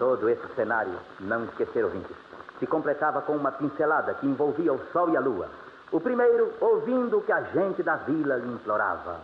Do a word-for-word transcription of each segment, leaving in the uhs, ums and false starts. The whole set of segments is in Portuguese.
Todo esse cenário, não esquecer, ouvintes, se completava com uma pincelada que envolvia o sol e a lua. O primeiro, ouvindo o que a gente da vila lhe implorava.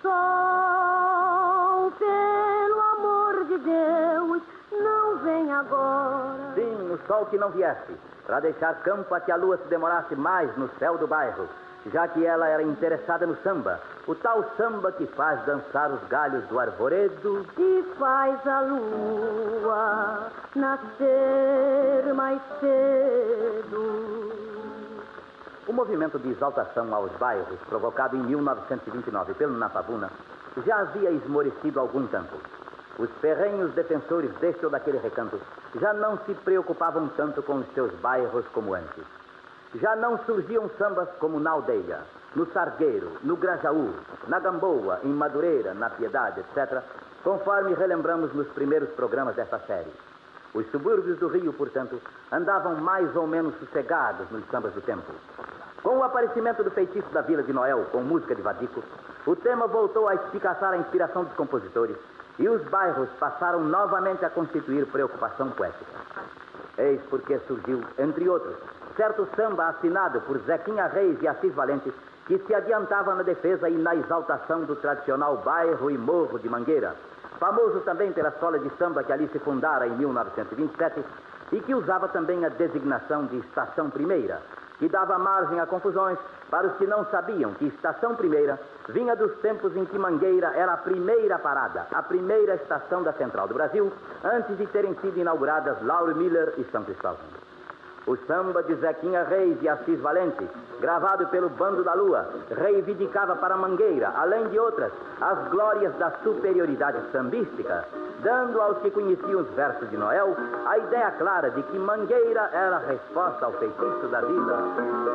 Sol, pelo amor de Deus, não vem agora. Sim, o sol que não viesse, para deixar campo a que a lua se demorasse mais no céu do bairro, já que ela era interessada no samba, o tal samba que faz dançar os galhos do arvoredo e faz a lua nascer mais cedo. O movimento de exaltação aos bairros, provocado em mil novecentos e vinte e nove pelo Napavuna, já havia esmorecido algum tempo. Os ferrenhos defensores deste ou daquele recanto já não se preocupavam tanto com os seus bairros como antes. Já não surgiam sambas como na Aldeia, no Sargueiro, no Grajaú, na Gamboa, em Madureira, na Piedade, etcétera, conforme relembramos nos primeiros programas desta série. Os subúrbios do Rio, portanto, andavam mais ou menos sossegados nos sambas do tempo. Com o aparecimento do feitiço da Vila de Noel, com música de Vadico, o tema voltou a espicaçar a inspiração dos compositores e os bairros passaram novamente a constituir preocupação poética. Eis porque surgiu, entre outros, certo samba assinado por Zequinha Reis e Assis Valente, que se adiantava na defesa e na exaltação do tradicional bairro e morro de Mangueira, famoso também pela escola de samba que ali se fundara em mil novecentos e vinte e sete e que usava também a designação de Estação Primeira, que dava margem a confusões para os que não sabiam que Estação Primeira vinha dos tempos em que Mangueira era a primeira parada, a primeira estação da Central do Brasil, antes de terem sido inauguradas Lauro Miller e São Cristóvão. O samba de Zequinha Reis e Assis Valente, gravado pelo Bando da Lua, reivindicava para Mangueira, além de outras, as glórias da superioridade sambística, dando aos que conheciam os versos de Noel a ideia clara de que Mangueira era a resposta ao feitiço da vida.